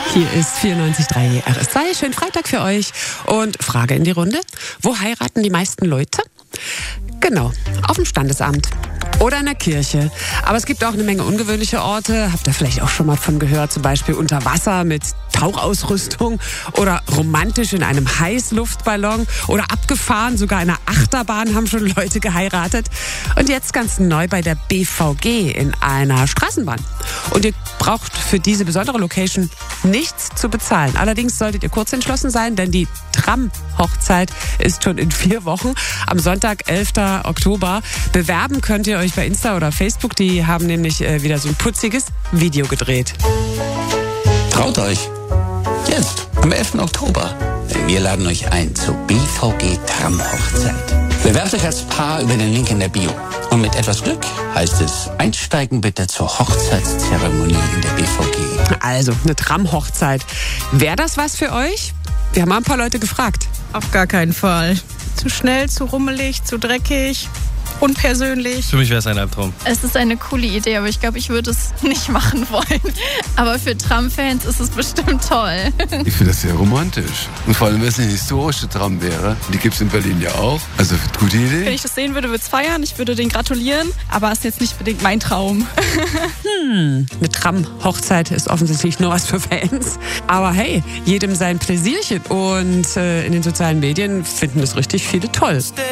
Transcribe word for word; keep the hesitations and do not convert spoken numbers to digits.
Hier ist vierundneunzig Komma drei R S zwei. Schönen Freitag für euch. Und Frage in die Runde. Wo heiraten die meisten Leute? Genau, auf dem Standesamt. Oder in der Kirche. Aber es gibt auch eine Menge ungewöhnliche Orte. Habt ihr vielleicht auch schon mal von gehört? Zum Beispiel unter Wasser mit Tauchausrüstung. Oder romantisch in einem Heißluftballon. Oder abgefahren, sogar in einer Achterbahn haben schon Leute geheiratet. Und jetzt ganz neu bei der B V G in einer Straßenbahn. Und ihr braucht für diese besondere Location nichts zu bezahlen. Allerdings solltet ihr kurz entschlossen sein, denn die Tram-Hochzeit ist schon in vier Wochen. Am Sonntag, elften Oktober. Bewerben könnt ihr euch bei Insta oder Facebook. Die haben nämlich äh, wieder so ein putziges Video gedreht. Traut euch. Jetzt, am elften Oktober. Wir laden euch ein zur B V G Tram-Hochzeit. Bewerbt euch als Paar über den Link in der Bio. Und mit etwas Glück heißt es, einsteigen bitte zur Hochzeitszeremonie in der B V G. Also, eine Tram-Hochzeit. Wäre das was für euch? Wir haben mal ein paar Leute gefragt. Auf gar keinen Fall. Zu schnell, zu rummelig, zu dreckig, unpersönlich. Für mich wäre es ein Albtraum. Es ist eine coole Idee, aber ich glaube, ich würde es nicht machen wollen. Aber für Tram-Fans ist es bestimmt toll. Ich finde das sehr romantisch. Und vor allem, wenn es eine historische Tram wäre. Die gibt es in Berlin ja auch. Also, gute Idee. Wenn ich das sehen würde, würde ich es feiern. Ich würde den gratulieren. Aber es ist jetzt nicht unbedingt mein Traum. Hm, eine Tram-Hochzeit ist offensichtlich nur was für Fans. Aber hey, jedem sein Pläsierchen. Und äh, in den sozialen Medien finden das richtig viele toll.